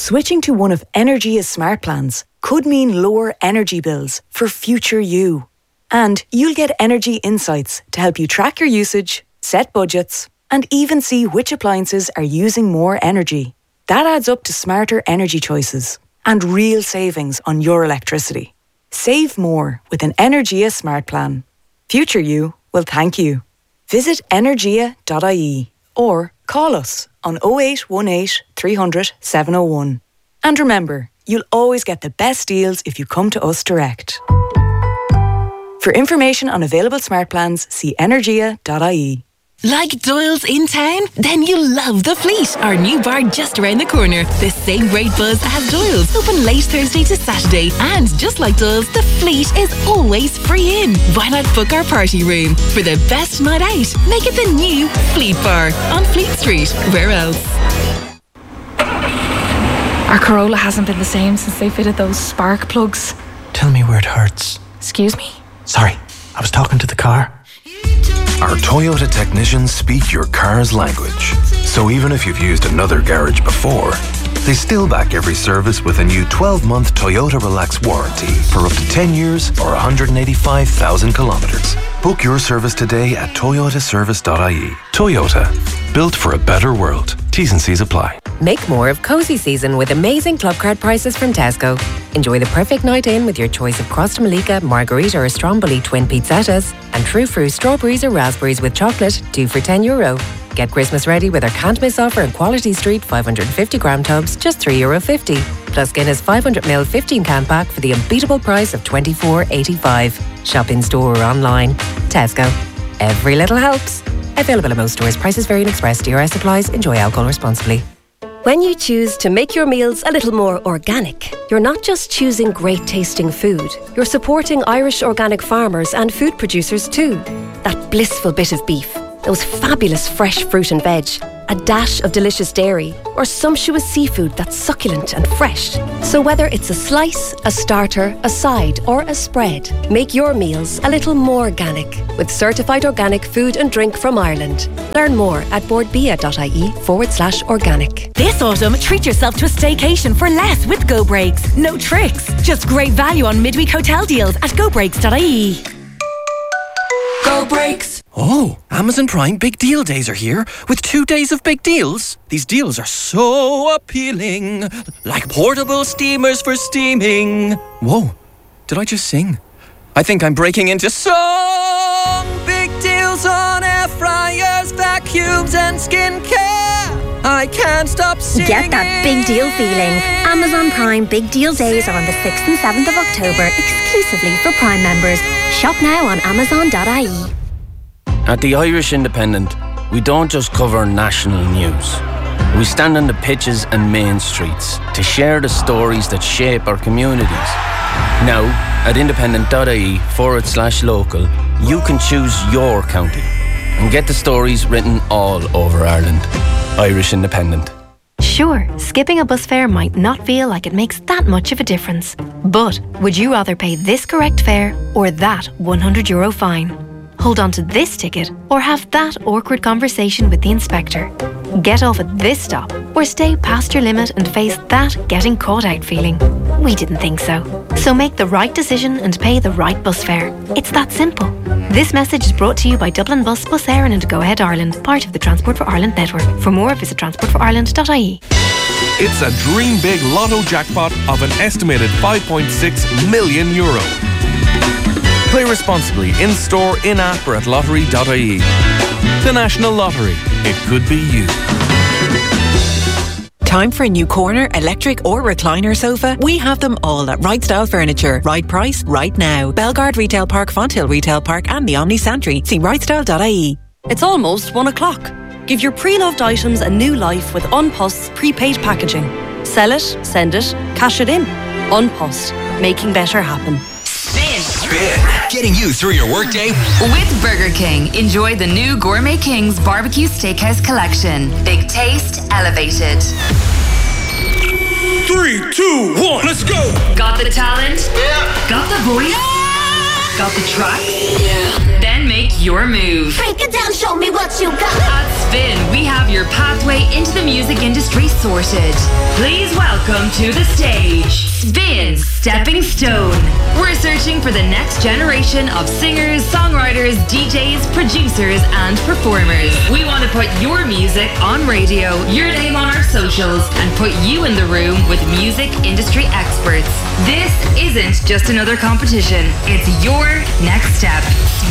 Switching to one of Energia's smart plans could mean lower energy bills for future you. And you'll get energy insights to help you track your usage, set budgets, and even see which appliances are using more energy. That adds up to smarter energy choices and real savings on your electricity. Save more with an Energia smart plan. Future you will thank you. Visit energia.ie or call us on 0818 300 701. And remember, you'll always get the best deals if you come to us direct. For information on available smart plans, see energia.ie. Like Doyle's in town? Then you'll love The Fleet, our new bar just around the corner. The same great buzz as Doyle's, open late Thursday to Saturday. And just like Doyle's, The Fleet is always free in. Why not book our party room? For the best night out, make it the new Fleet Bar on Fleet Street. Where else? Our Corolla hasn't been the same since they fitted those spark plugs. Tell me where it hurts. Excuse me? Sorry, I was talking to the car. Our Toyota technicians speak your car's language. So even if you've used another garage before, they still back every service with a new 12-month Toyota Relax warranty for up to 10 years or 185,000 kilometres. Book your service today at toyotaservice.ie. Toyota, built for a better world. T's and C's apply. Make more of cosy season with amazing club card prices from Tesco. Enjoy the perfect night in with your choice of Crosta Malika, Margarita or Stromboli twin pizzettas and True Fruit strawberries or raspberries with chocolate, 2 for €10. Get Christmas ready with our can't miss offer in Quality Street 550g tubs, just €3.50. Plus Guinness 500ml 15 can pack for the unbeatable price of $24.85. Shop in store or online. Tesco. Every little helps. Available at most stores. Prices vary in Express. DRS applies. Enjoy alcohol responsibly. When you choose to make your meals a little more organic, you're not just choosing great tasting food, you're supporting Irish organic farmers and food producers too. That blissful bit of beef, those fabulous fresh fruit and veg, a dash of delicious dairy, or sumptuous seafood that's succulent and fresh. So whether it's a slice, a starter, a side, or a spread, make your meals a little more organic with certified organic food and drink from Ireland. Learn more at boardbia.ie/organic. This autumn, treat yourself to a staycation for less with Go Breaks. No tricks, just great value on midweek hotel deals at gobreaks.ie. Go Breaks. Oh, Amazon Prime Big Deal Days are here with 2 days of big deals. These deals are so appealing, like portable steamers for steaming. Whoa, did I just sing? I think I'm breaking into song. Big deals on air fryers, vacuums and skincare. I can't stop singing. Get that big deal feeling. Amazon Prime Big Deal Days are on the 6th and 7th of October, exclusively for Prime members. Shop now on amazon.ie. At the Irish Independent, we don't just cover national news. We stand on the pitches and main streets to share the stories that shape our communities. Now, at independent.ie/local, you can choose your county and get the stories written all over Ireland. Irish Independent. Sure, skipping a bus fare might not feel like it makes that much of a difference. But would you rather pay this correct fare or that €100 fine? Hold on to this ticket or have that awkward conversation with the inspector? Get off at this stop or stay past your limit and face that getting caught out feeling? We didn't think so. So make the right decision and pay the right bus fare. It's that simple. This message is brought to you by Dublin Bus, Bus Éireann and Go Ahead Ireland, part of the Transport for Ireland network. For more, visit transportforireland.ie. It's a dream big lotto jackpot of an estimated €5.6 million. Play responsibly in-store, in-app or at lottery.ie. The National Lottery. It could be you. Time for a new corner, electric or recliner sofa? We have them all at Right Style Furniture. Right price, right now. Belgard Retail Park, Fonthill Retail Park and the Omni Santry. See rightstyle.ie. It's almost 1 o'clock. Give your pre-loved items a new life with Unpost's prepaid packaging. Sell it, send it, cash it in. Unpost, making better happen. Spin. Getting you through your workday. With Burger King, enjoy the new Gourmet King's Barbecue Steakhouse Collection. Big taste, elevated. 3, 2, 1, let's go! Got the talent? Yeah. Got the voice? Yeah. Got the track? Yeah. Then make make your move. Break it down, show me what you got. At Spin, we have your pathway into the music industry sorted. Please welcome to the stage, Spin's Stepping Stone. We're searching for the next generation of singers, songwriters, DJs, producers, and performers. We want to put your music on radio, your name on our socials, and put you in the room with music industry experts. This isn't just another competition. It's your next step.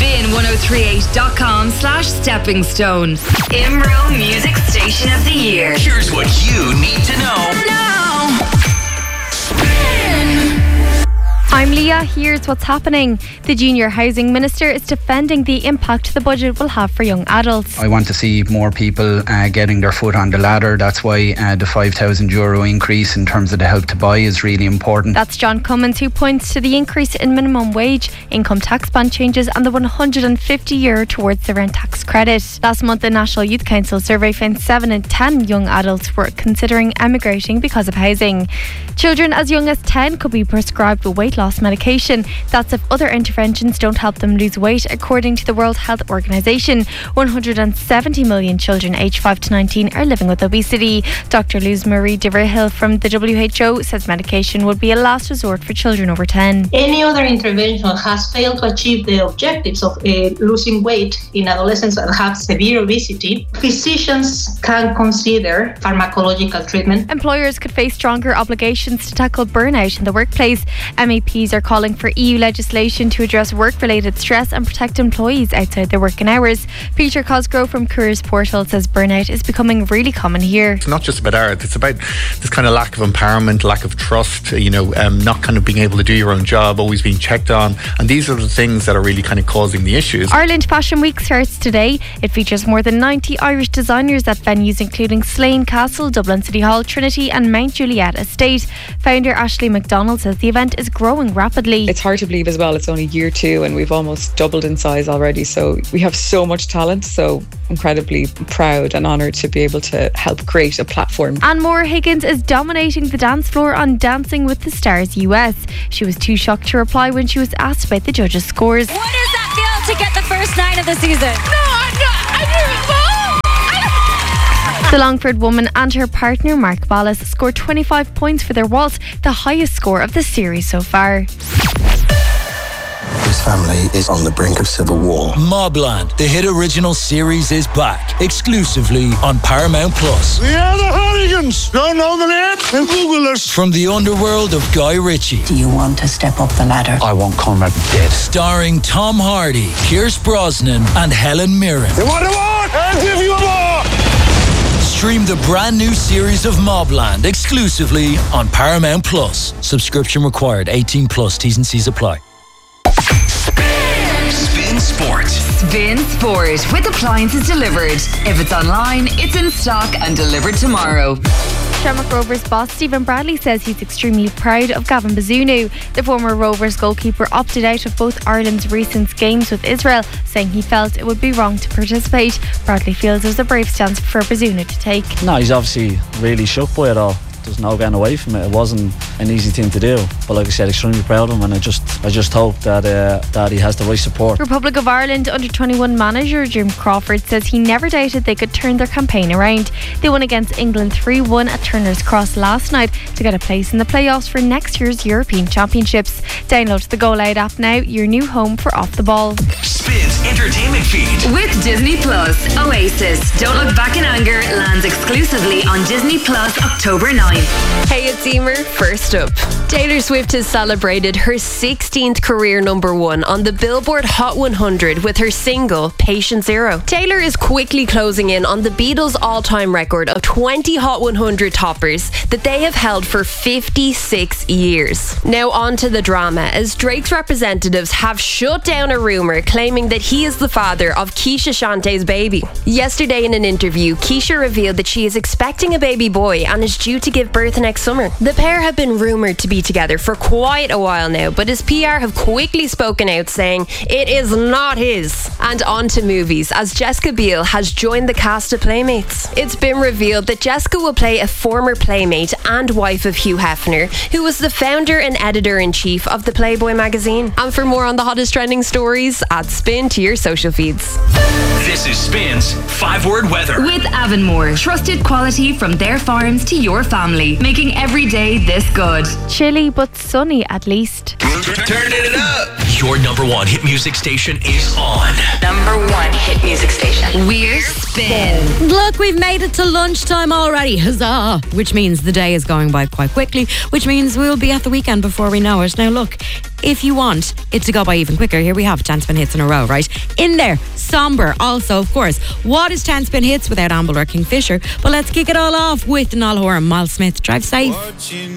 Spin1038.com/steppingstone. IMRO Music Station of the Year. Here's what you need to know now. I'm Leah. Here's what's happening. The Junior Housing Minister is defending the impact the budget will have for young adults. I want to see more people getting their foot on the ladder. That's why the €5,000 increase in terms of the Help to Buy is really important. That's John Cummins, who points to the increase in minimum wage, income tax band changes and the €150 towards the rent tax credit. Last month, the National Youth Council survey found 7 in 10 young adults were considering emigrating because of housing. Children as young as 10 could be prescribed a weight loss medication. That's if other interventions don't help them lose weight, according to the World Health Organization. 170 million children aged 5 to 19 are living with obesity. Dr. Luz Marie de Verhill from the WHO says medication would be a last resort for children over 10. Any other intervention has failed to achieve the objectives of losing weight in adolescents that have severe obesity. Physicians can consider pharmacological treatment. Employers could face stronger obligations to tackle burnout in the workplace. MEPs are calling for EU legislation to address work-related stress and protect employees outside their working hours. Peter Cosgrove from Careers Portal says burnout is becoming really common here. It's not just about art, it's about this kind of lack of empowerment, lack of trust, not kind of being able to do your own job, always being checked on, and these are the things that are really kind of causing the issues. Ireland Fashion Week starts today. It features more than 90 Irish designers at venues including Slane Castle, Dublin City Hall, Trinity and Mount Juliet Estate. Founder Ashley McDonald says the event is growing rapidly. It's hard to believe as well, it's only year 2 and we've almost doubled in size already, so we have so much talent, so incredibly proud and honoured to be able to help create a platform. Anne Moore Higgins is dominating the dance floor on Dancing with the Stars US. She was too shocked to reply when she was asked about the judges' scores. What does that feel to get the first 9 of the season? The Longford woman and her partner Mark Ballas scored 25 points for their waltz, the highest score of the series so far. This family is on the brink of civil war. Mobland, the hit original series, is back exclusively on Paramount Plus. We are the Hooligans. Don't know the name? And Google us. From the underworld of Guy Ritchie. Do you want to step up the ladder? I want Conrad dead. Starring Tom Hardy, Pierce Brosnan, and Helen Mirren. You want a war? I'll give you a war. Stream the brand new series of Mobland exclusively on Paramount Plus. Subscription required. 18 plus. T's and C's apply. Spin Sport. Spin Sport with appliances delivered. If it's online, it's in stock and delivered tomorrow. Shamrock Rovers boss Stephen Bradley says he's extremely proud of Gavin Bazunu. The former Rovers goalkeeper opted out of both Ireland's recent games with Israel, saying he felt it would be wrong to participate. Bradley feels it was a brave stance for Bazunu to take. No, he's obviously really shook by it all. There's no getting away from it. It wasn't an easy thing to do, but like I said, extremely proud of him, and I just hope that he has the right support. Republic of Ireland under-21 manager Jim Crawford says he never doubted they could turn their campaign around. They won against England 3-1 at Turner's Cross last night to get a place in the playoffs for next year's European Championships. Download the Go Loud app now, your new home for Off the Ball. Spin's entertainment feed. With Disney Plus, Oasis, Don't Look Back in Anger lands exclusively on Disney Plus October 9th. Hey, it's Emer. First up, Taylor Swift has celebrated her 16th career #1 on the Billboard Hot 100 with her single Patient Zero. Taylor is quickly closing in on the Beatles' all-time record of 20 Hot 100 toppers that they have held for 56 years. Now on to the drama, as Drake's representatives have shut down a rumour claiming that he is the father of Keisha Shantae's baby. Yesterday in an interview, Keisha revealed that she is expecting a baby boy and is due to give birth next summer. The pair have been been rumoured to be together for quite a while now, but his PR have quickly spoken out saying it is not his. And on to movies, as Jessica Biel has joined the cast of Playmates. It's been revealed that Jessica will play a former Playmate and wife of Hugh Hefner, who was the founder and editor-in-chief of the Playboy magazine. And for more on the hottest trending stories, add Spin to your social feeds. This is Spin's 5-word weather. With Avonmore, trusted quality from their farms to your family, making every day this good. Chilly but sunny at least. Turn it up. Your number one hit music station is on. Number one hit music station. We're Spin. Look, we've made it to lunchtime already. Huzzah! Which means the day is going by quite quickly, which means we'll be at the weekend before we know it. Now look, if you want it to go by even quicker, here we have 10 spin hits in a row, right? In there, Somber. Also, of course, what is 10 spin hits without Amble or Kingfisher? But let's kick it all off with Niall Horan, Miles Smith. Drive safe.